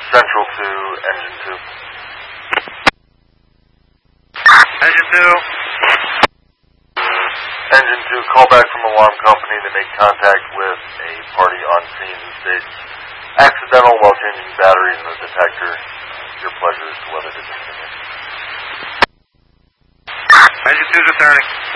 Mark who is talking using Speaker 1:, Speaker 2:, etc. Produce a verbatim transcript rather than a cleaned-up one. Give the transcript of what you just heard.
Speaker 1: Central to Engine two.
Speaker 2: Engine two.
Speaker 1: Engine two, call back from alarm company to make contact with a party on scene who states accidental while changing batteries in the detector. Your pleasure as to whether to continue.
Speaker 2: Engine two's returning.